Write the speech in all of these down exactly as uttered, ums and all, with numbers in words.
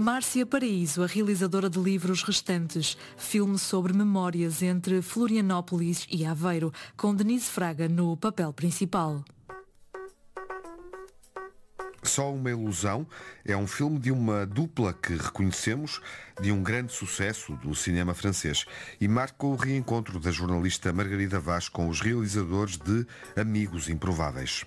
Márcia Paraíso, a realizadora de Livros Restantes, filme sobre memórias entre Florianópolis e Aveiro, com Denise Fraga no papel principal. Só uma Ilusão é um filme de uma dupla que reconhecemos, de um grande sucesso do cinema francês, e marca o reencontro da jornalista Margarida Vaz com os realizadores de Amigos Improváveis.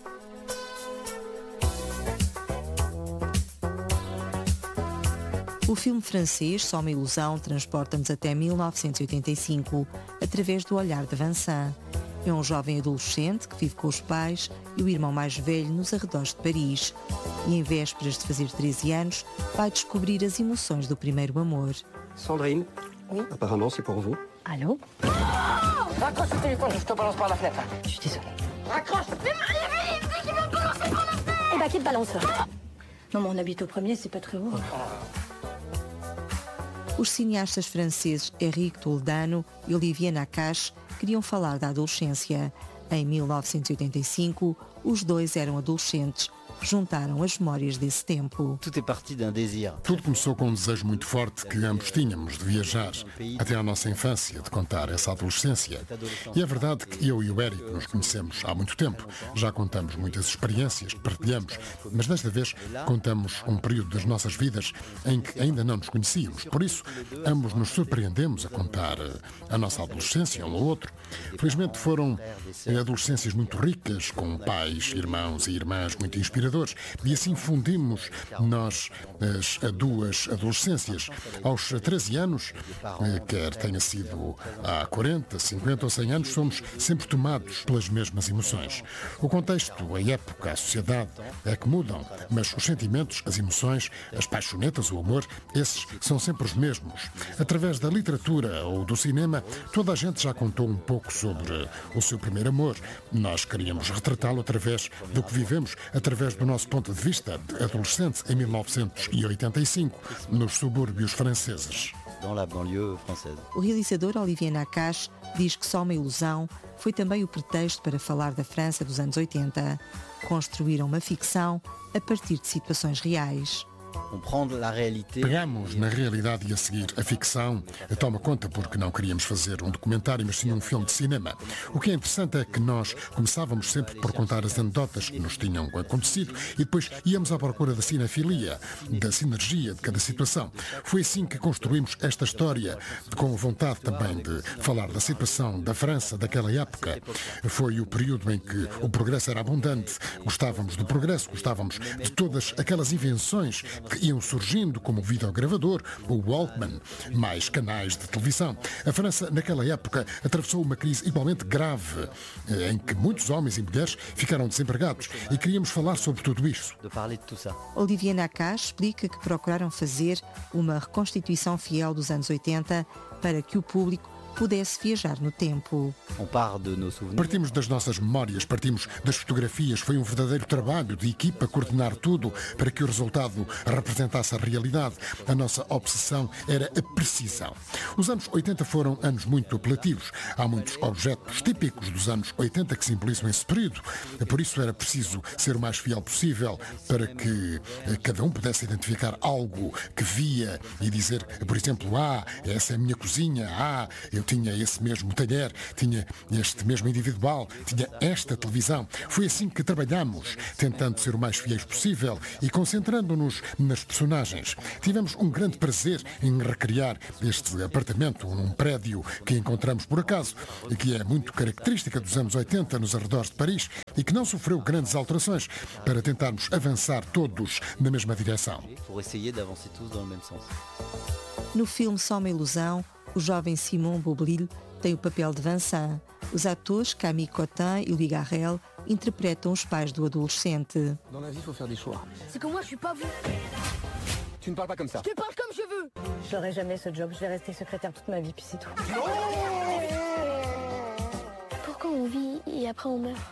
O filme francês Só uma Ilusão transporta-nos até mil novecentos e oitenta e cinco, através do olhar de Vincent. É um jovem adolescente que vive com os pais e o irmão mais velho nos arredores de Paris. E em vésperas de fazer treze anos, vai descobrir as emoções do primeiro amor. Sandrine, oui. Apparemment c'est pour vous. Allô? Oh, raccroche le téléphone, je te balance par la fenêtre. Je suis désolée. Raccroche. Mais Marie, il me dit qu'il va me balancer par la fenêtre. Eh ben, qui te balance? Non, mais on habite au premier, c'est pas très haut. Os cineastas franceses Éric Toledano e Olivier Nakache queriam falar da adolescência. Em mil novecentos e oitenta e cinco, os dois eram adolescentes. Juntaram as memórias desse tempo. Tudo é parti d'un désir. Tudo começou com um desejo muito forte que ambos tínhamos de viajar até à nossa infância, de contar essa adolescência. E é verdade que eu e o Érico nos conhecemos há muito tempo. Já contamos muitas experiências que partilhamos, mas desta vez contamos um período das nossas vidas em que ainda não nos conhecíamos. Por isso, ambos nos surpreendemos a contar a nossa adolescência um ao outro. Felizmente foram adolescências muito ricas, com pais, irmãos e irmãs muito inspiradores. E assim fundimos nós as duas adolescências. Aos treze anos, quer tenha sido há quarenta, cinquenta ou cem anos, somos sempre tomados pelas mesmas emoções. O contexto, a época, a sociedade é que mudam, mas os sentimentos, as emoções, as paixonetas, o amor, esses são sempre os mesmos. Através da literatura ou do cinema, toda a gente já contou um pouco sobre o seu primeiro amor. Nós queríamos retratá-lo através do que vivemos, através do nosso ponto de vista de adolescente em mil novecentos e oitenta e cinco, nos subúrbios franceses. O realizador Olivier Nakache diz que Só uma Ilusão foi também o pretexto para falar da França dos anos oitenta. Construíram uma ficção a partir de situações reais. Pegamos na realidade e a seguir a ficção toma conta porque não queríamos fazer um documentário, mas sim um filme de cinema. O que é interessante é que nós começávamos sempre por contar as anedotas que nos tinham acontecido e depois íamos à procura da cinefilia, da sinergia de cada situação. Foi assim que construímos esta história, com vontade também de falar da situação da França daquela época. Foi o período em que o progresso era abundante, gostávamos do progresso, gostávamos de todas aquelas invenções que iam surgindo, como o videogravador, o Walkman, mais canais de televisão. A França, naquela época, atravessou uma crise igualmente grave, em que muitos homens e mulheres ficaram desempregados, e queríamos falar sobre tudo isso. Olivier Nakache explica que procuraram fazer uma reconstituição fiel dos anos oitenta para que o público pudesse viajar no tempo. Partimos das nossas memórias, partimos das fotografias. Foi um verdadeiro trabalho de equipa coordenar tudo para que o resultado representasse a realidade. A nossa obsessão era a precisão. Os anos oitenta foram anos muito apelativos. Há muitos objetos típicos dos anos oitenta que simbolizam esse período. Por isso era preciso ser o mais fiel possível para que cada um pudesse identificar algo que via e dizer, por exemplo, ah, essa é a minha cozinha, ah, eu tinha esse mesmo talher, tinha este mesmo individual, tinha esta televisão. Foi assim que trabalhamos, tentando ser o mais fiéis possível e concentrando-nos nas personagens. Tivemos um grande prazer em recriar este apartamento num prédio que encontramos por acaso, e que é muito característica dos anos oitenta nos arredores de Paris e que não sofreu grandes alterações, para tentarmos avançar todos na mesma direção. No filme Só uma Ilusão, o jovem Simon Boublil tem o papel de Vincent. Os atores Camille Cotin e Louis Garrel interpretam os pais do adolescente. Dans la vie, il faut faire des choix. C'est que moi, je suis pas vous. Tu ne parles pas comme ça. Je te parle comme je veux. Je n'aurai jamais ce job, je vais rester secrétaire toute ma vie, puis c'est tout. Pourquoi on vit et après on meurt?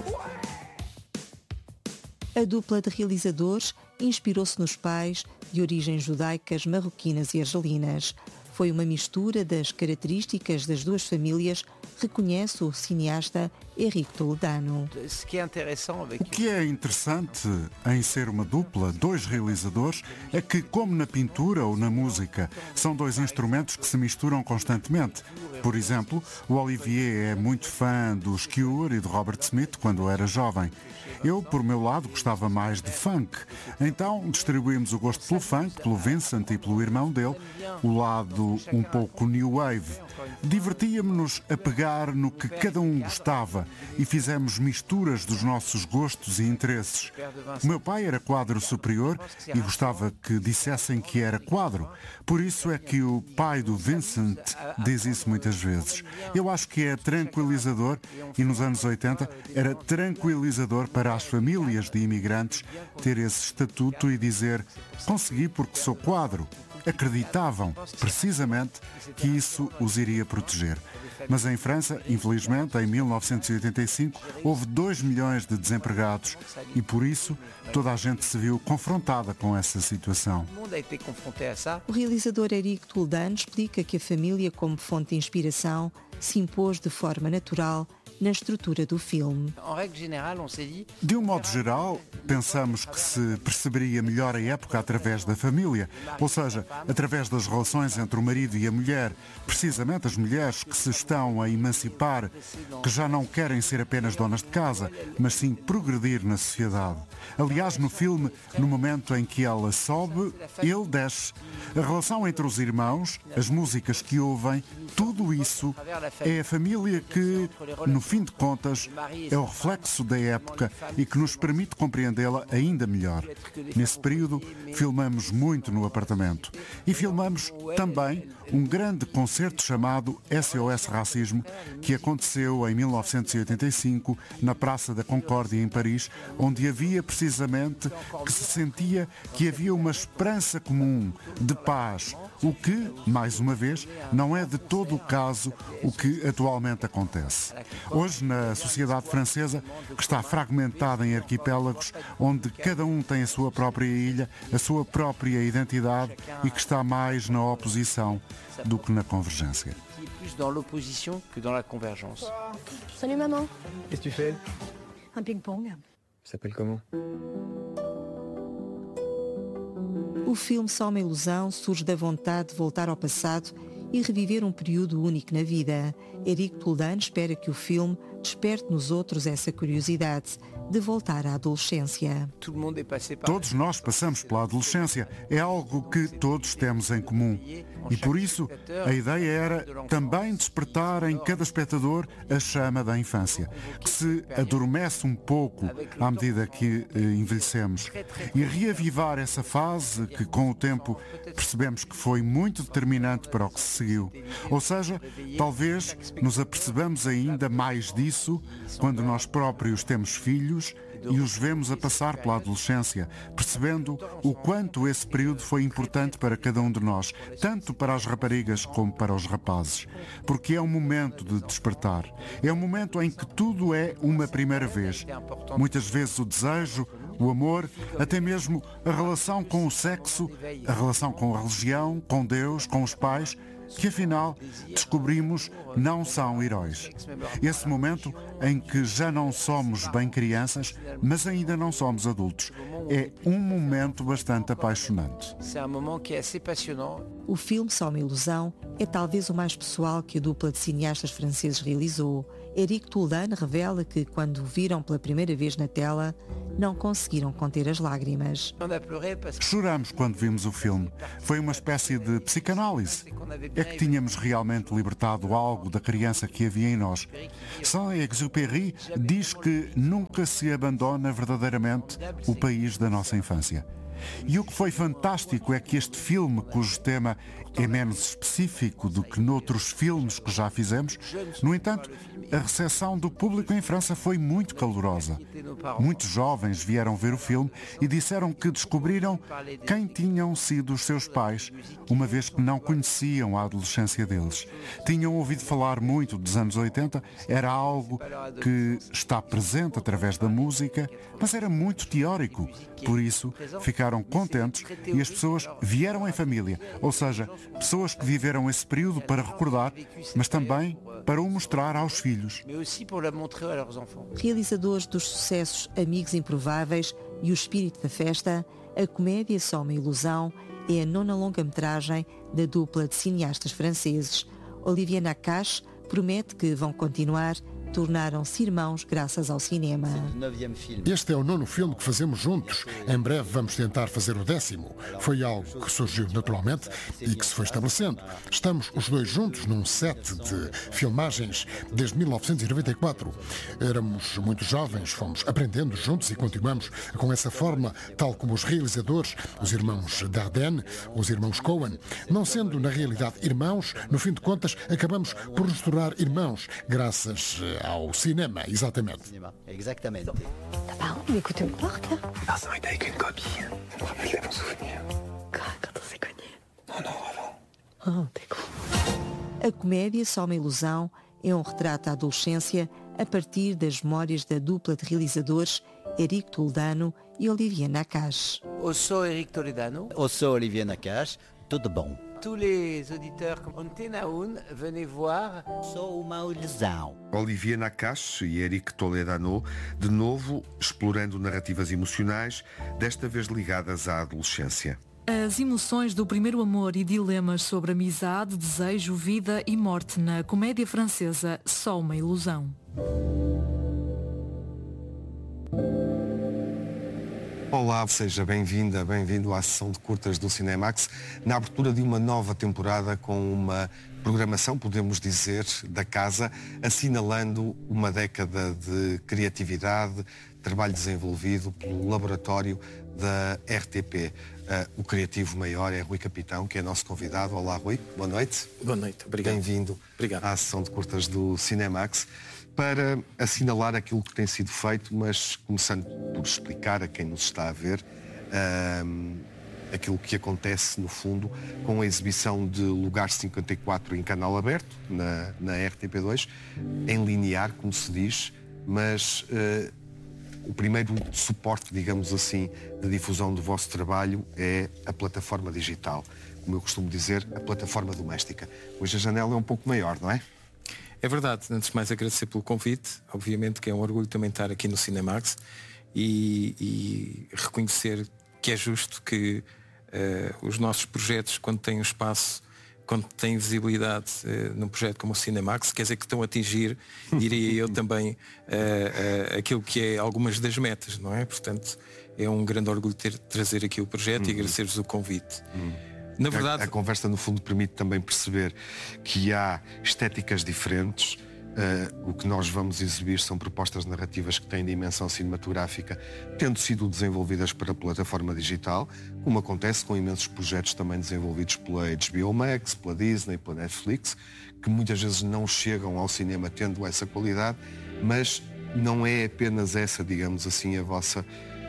A dupla de realizadores inspirou-se nos pais de origens judaicas, marroquinas e argelinas. Foi uma mistura das características das duas famílias, reconhece o cineasta Éric Toledano. O que é interessante em ser uma dupla, dois realizadores, é que, como na pintura ou na música, são dois instrumentos que se misturam constantemente. Por exemplo, o Olivier é muito fã dos Cure e de Robert Smith quando era jovem. Eu, por meu lado, gostava mais de funk. Então, distribuímos o gosto pelo funk, pelo Vincent e pelo irmão dele, o lado um pouco new wave. Divertíamos-nos a pegar no que cada um gostava e fizemos misturas dos nossos gostos e interesses. O meu pai era quadro superior e gostava que dissessem que era quadro. Por isso é que o pai do Vincent diz isso muitas vezes. Eu acho que é tranquilizador, e nos anos oitenta era tranquilizador para as famílias de imigrantes ter esse estatuto e dizer: consegui porque sou quadro. Acreditavam, precisamente, que isso os iria proteger. Mas em França, infelizmente, em mil novecentos e oitenta e cinco, houve dois milhões de desempregados e, por isso, toda a gente se viu confrontada com essa situação. O realizador Éric Toledano explica que a família, como fonte de inspiração, se impôs de forma natural na estrutura do filme. De um modo geral, pensamos que se perceberia melhor a época através da família, ou seja, através das relações entre o marido e a mulher, precisamente as mulheres que se estão a emancipar, que já não querem ser apenas donas de casa, mas sim progredir na sociedade. Aliás, no filme, no momento em que ela sobe, ele desce. A relação entre os irmãos, as músicas que ouvem, tudo isso é a família que, no fim de contas, é o reflexo da época e que nos permite compreendê-la ainda melhor. Nesse período, filmamos muito no apartamento. E filmamos também um grande concerto chamado S O S Racismo, que aconteceu em mil novecentos e oitenta e cinco na Praça da Concórdia, em Paris, onde havia precisamente que se sentia que havia uma esperança comum de paz, o que, mais uma vez, não é de todo o caso o que atualmente acontece. Hoje, na sociedade francesa, que está fragmentada em arquipélagos, onde cada um tem a sua própria ilha, a sua própria identidade e que está mais na oposição do que na convergência. Salut maman. Qu'est-ce que tu fais? Un ping-pong. Ça s'appelle comment? O filme Só uma Ilusão surge da vontade de voltar ao passado e reviver um período único na vida. Éric Toledano espera que o filme desperte nos outros essa curiosidade de voltar à adolescência. Todos nós passamos pela adolescência. É algo que todos temos em comum. E por isso, a ideia era também despertar em cada espectador a chama da infância, que se adormece um pouco à medida que envelhecemos. E reavivar essa fase que, com o tempo, percebemos que foi muito determinante para o que se seguiu. Ou seja, talvez nos apercebamos ainda mais disso quando nós próprios temos filhos e os vemos a passar pela adolescência, percebendo o quanto esse período foi importante para cada um de nós, tanto para as raparigas como para os rapazes. Porque é um momento de despertar. É um momento em que tudo é uma primeira vez. Muitas vezes o desejo, o amor, até mesmo a relação com o sexo, a relação com a religião, com Deus, com os pais, que afinal descobrimos não são heróis. Esse momento em que já não somos bem crianças, mas ainda não somos adultos, é um momento bastante apaixonante. O filme Só uma Ilusão é talvez o mais pessoal que a dupla de cineastas franceses realizou. Éric Toledano revela que, quando o viram pela primeira vez na tela, não conseguiram conter as lágrimas. Choramos quando vimos o filme. Foi uma espécie de psicanálise. É que tínhamos realmente libertado algo da criança que havia em nós. Saint-Exupéry diz que nunca se abandona verdadeiramente o país da nossa infância. E o que foi fantástico é que este filme, cujo tema é menos específico do que noutros filmes que já fizemos, no entanto, a recepção do público em França foi muito calorosa. Muitos jovens vieram ver o filme e disseram que descobriram quem tinham sido os seus pais, uma vez que não conheciam a adolescência deles. Tinham ouvido falar muito dos anos oitenta, era algo que está presente através da música, mas era muito teórico. Por isso, ficaram ficaram contentes e as pessoas vieram em família, ou seja, pessoas que viveram esse período para recordar, mas também para o mostrar aos filhos. Realizadores dos sucessos Amigos Improváveis e O Espírito da Festa, a comédia Só uma Ilusão é a nona longa-metragem da dupla de cineastas franceses. Olivier Nakache promete que vão continuar, tornaram-se irmãos graças ao cinema. Este é o nono filme que fazemos juntos. Em breve vamos tentar fazer o décimo. Foi algo que surgiu naturalmente e que se foi estabelecendo. Estamos os dois juntos num set de filmagens desde mil novecentos e noventa e quatro. Éramos muito jovens, fomos aprendendo juntos e continuamos com essa forma, tal como os realizadores, os irmãos Dardenne, os irmãos Coen. Não sendo na realidade irmãos, no fim de contas acabamos por nos tornar irmãos, graças ao cinema, exatamente. Exatamente. T'as pas honte d'écouter une porte, là? Ah, ça m'a été avec une copine. Ça me rappelle des bons souvenirs. Quand on s'est cogné. Non, non, avant. Oh, t'es con. A comédia Só uma Ilusão é um retrato da adolescência a partir das memórias da dupla de realizadores Éric Toledano e Olivier Nakache. Eu sou Éric Toledano. Eu sou Olivier Nakache. Tudo bom? Tous les auditeurs comme Antena um, venez voir. Sou uma ilusão. Olivier Nakache e Éric Toledano, de novo explorando narrativas emocionais, desta vez ligadas à adolescência. As emoções do primeiro amor e dilemas sobre amizade, desejo, vida e morte na comédia francesa Só uma Ilusão. Olá, seja bem-vinda, bem-vindo à sessão de curtas do Cinemax, na abertura de uma nova temporada com uma programação, podemos dizer, da casa, assinalando uma década de criatividade, trabalho desenvolvido pelo laboratório da R T P. Uh, o criativo maior é Rui Capitão, que é nosso convidado. Olá, Rui, boa noite. Boa noite, obrigado. Bem-vindo Obrigado. À sessão de curtas do Cinemax, para assinalar aquilo que tem sido feito, mas começando por explicar a quem nos está a ver um, aquilo que acontece, no fundo, com a exibição de Lugar cinquenta e quatro em canal aberto, na, na R T P dois, em linear, como se diz, mas uh, o primeiro suporte, digamos assim, de difusão do vosso trabalho é a plataforma digital. Como eu costumo dizer, a plataforma doméstica. Hoje a janela é um pouco maior, não é? É verdade, antes de mais agradecer pelo convite, obviamente que é um orgulho também estar aqui no Cinemax e, e reconhecer que é justo que uh, os nossos projetos, quando têm um espaço, quando têm visibilidade uh, num projeto como o Cinemax, quer dizer que estão a atingir, diria eu também, uh, uh, aquilo que é algumas das metas, não é? Portanto, é um grande orgulho ter, trazer aqui o projeto uhum. e agradecer-vos o convite. Uhum. Na verdade, a, a conversa no fundo permite também perceber que há estéticas diferentes. Uh, o que nós vamos exibir são propostas narrativas que têm dimensão cinematográfica, tendo sido desenvolvidas para a plataforma digital, como acontece com imensos projetos também desenvolvidos pela H B O Max, pela Disney, pela Netflix, que muitas vezes não chegam ao cinema tendo essa qualidade, mas não é apenas essa, digamos assim, a vossa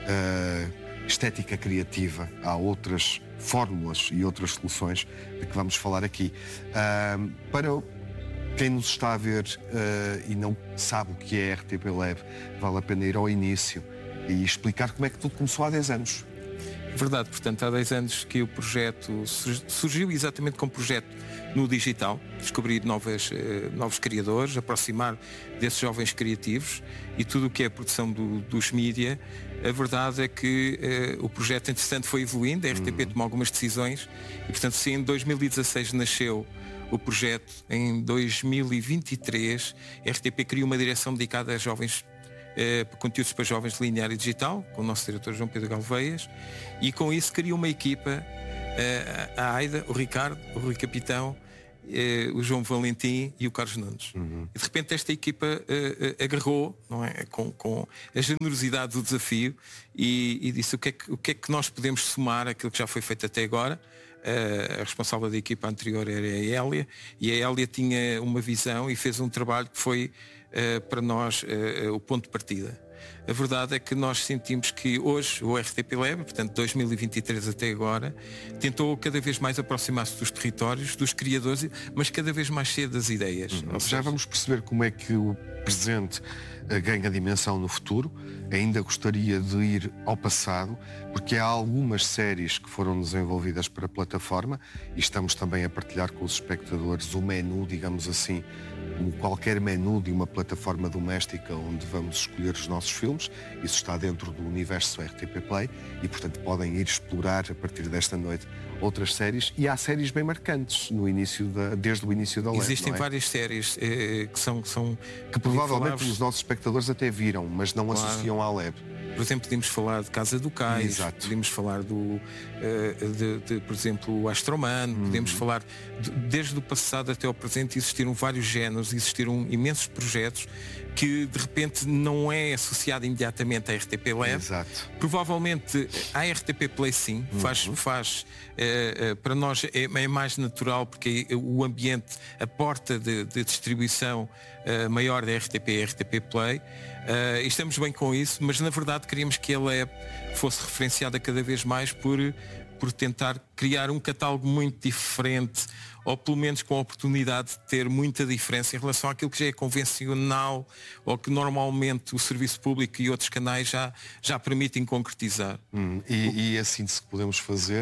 uh, estética criativa. Há outras fórmulas e outras soluções de que vamos falar aqui. Uh, para quem nos está a ver uh, e não sabe o que é R T P Lab, vale a pena ir ao início e explicar como é que tudo começou há dez anos. Verdade, portanto, há dez anos que o projeto surgiu exatamente como projeto no digital, descobrir novas, uh, novos criadores, aproximar desses jovens criativos e tudo o que é a produção do, dos mídia. A verdade é que uh, o projeto, entretanto, foi evoluindo, a R T P uhum. tomou algumas decisões e, portanto, se em dois mil e dezasseis nasceu o projeto, em dois mil e vinte e três a R T P criou uma direção dedicada a jovens, eh, conteúdos para jovens de linear e digital, com o nosso diretor João Pedro Galveias, e com isso criou uma equipa, eh, a Aida, o Ricardo, o Rui Capitão, eh, o João Valentim e o Carlos Nunes. Uhum. E de repente esta equipa eh, eh, agarrou, não é, com, com a generosidade do desafio e, e disse o que, é que, o que é que nós podemos somar àquilo que já foi feito até agora. A responsável da equipa anterior era a Hélia e a Hélia tinha uma visão e fez um trabalho que foi uh, para nós uh, o ponto de partida. A verdade é que nós sentimos que hoje o R T P Lab, portanto dois mil e vinte e três até agora, tentou cada vez mais aproximar-se dos territórios, dos criadores, mas cada vez mais cedo das ideias. Uhum. Já vamos perceber como é que o presente ganha dimensão no futuro. Ainda gostaria de ir ao passado, porque há algumas séries que foram desenvolvidas para a plataforma e estamos também a partilhar com os espectadores o menu, digamos assim, como qualquer menu de uma plataforma doméstica onde vamos escolher os nossos filmes. Isso está dentro do universo R T P Play e, portanto, podem ir explorar a partir desta noite outras séries, e há séries bem marcantes no início da, desde o início da L E B. Existem não é? várias séries eh, que são... Que, são, que provavelmente os nossos espectadores até viram, mas não claro. associam à L E B. Por exemplo, podíamos falar de Casa do Cais, Exato. podíamos falar do, uh, de, de, por exemplo, o Astroman, uhum. podemos falar, de, desde o passado até ao presente existiram vários géneros, existiram imensos projetos que de repente não é associado imediatamente à R T P L E B. Exato. Provavelmente a R T P Play sim, uhum. faz, faz uh, uh, para nós é, é mais natural, porque o ambiente, a porta de, de distribuição uh, maior da R T P é a R T P Play. Uh, e estamos bem com isso, mas na verdade queríamos que a L E B fosse referenciada cada vez mais por, por tentar criar um catálogo muito diferente, ou pelo menos com a oportunidade de ter muita diferença em relação àquilo que já é convencional ou que normalmente o serviço público e outros canais já, já permitem concretizar. Hum, e, e assim se podemos fazer,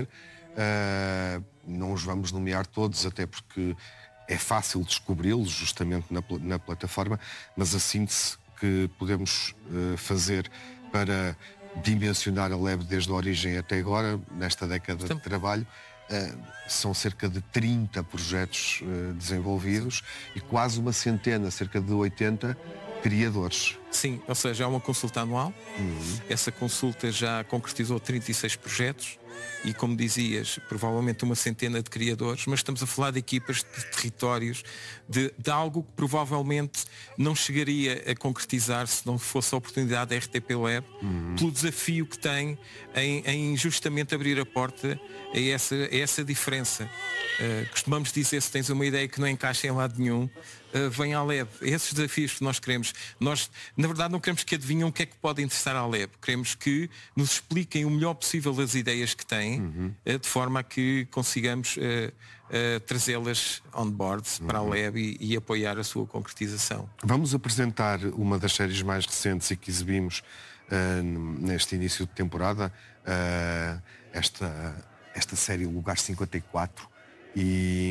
uh, não os vamos nomear todos, até porque é fácil descobri-los justamente na, na plataforma, mas a síntese que podemos uh, fazer para dimensionar a L E B desde a origem até agora, nesta década então, de trabalho, uh, são cerca de trinta projetos uh, desenvolvidos e quase uma centena, cerca de oitenta criadores. Sim, ou seja, há uma consulta anual. Uhum. Essa consulta já concretizou trinta e seis projetos e, como dizias, provavelmente uma centena de criadores, mas estamos a falar de equipas de territórios, de, de algo que provavelmente não chegaria a concretizar se não fosse a oportunidade da R T P L E B, uhum. pelo desafio que tem em, em justamente abrir a porta a essa, a essa diferença. Uh, costumamos dizer, se tens uma ideia que não encaixa em lado nenhum, uh, vem à L E B. Esses desafios que nós queremos. Nós, na verdade, não queremos que adivinham o que é que pode interessar à L E B. Queremos que nos expliquem o melhor possível as ideias que têm, uhum. uh, de forma a que consigamos uh, uh, trazê-las on board uhum. para a L E B e, e apoiar a sua concretização. Vamos apresentar uma das séries mais recentes e que exibimos uh, neste início de temporada, uh, esta, esta série Lugar cinquenta e quatro, e,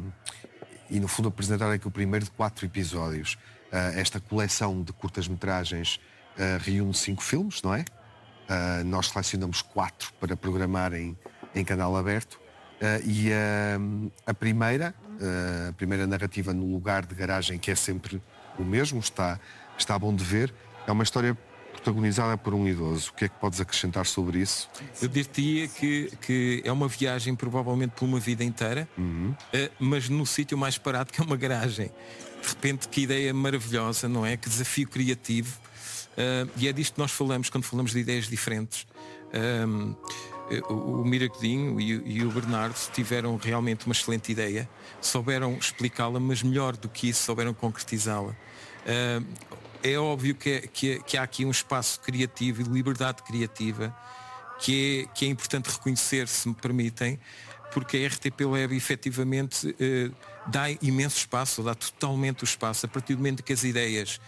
e no fundo apresentar aqui o primeiro de quatro episódios. Uh, esta coleção de curtas-metragens uh, reúne cinco filmes, não é? Uh, nós selecionamos quatro para programar em, em canal aberto. Uh, e uh, a primeira, uh, a primeira narrativa no lugar de garagem, que é sempre o mesmo, está, está bom de ver, é uma história protagonizada por um idoso. O que é que podes acrescentar sobre isso? Eu diria que, que é uma viagem provavelmente por uma vida inteira, uhum. uh, mas no sítio mais parado, que é uma garagem. De repente, que ideia maravilhosa, não é? Que desafio criativo. Uh, e é disto que nós falamos quando falamos de ideias diferentes. Um, o, o Mira Godinho e, e o Bernardo tiveram realmente uma excelente ideia, souberam explicá-la, mas melhor do que isso, souberam concretizá-la. Uh, é óbvio que, é, que, é, que há aqui um espaço criativo e de liberdade criativa que é, que é importante reconhecer, se me permitem, porque a R T P L E B efetivamente uh, dá imenso espaço, dá totalmente o espaço, a partir do momento que as ideias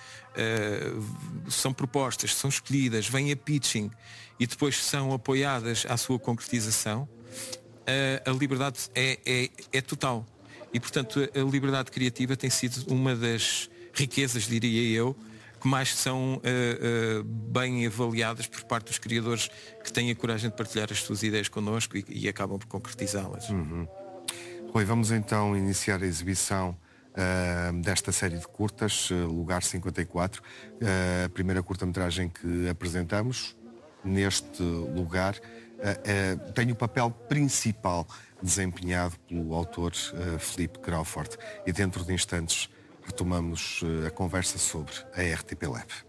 uh, são propostas, são escolhidas, vêm a pitching e depois são apoiadas à sua concretização, uh, a liberdade é, é, é total. E, portanto, a liberdade criativa tem sido uma das riquezas, diria eu, que mais são uh, uh, bem avaliadas por parte dos criadores que têm a coragem de partilhar as suas ideias connosco e, e acabam por concretizá-las. Uhum. Rui, vamos então iniciar a exibição uh, desta série de curtas, uh, Lugar cinquenta e quatro, uh, a primeira curta-metragem que apresentamos neste lugar. Uh, uh, tem o papel principal desempenhado pelo autor uh, Philippe Crawford, e dentro de instantes retomamos uh, a conversa sobre a R T P L E B.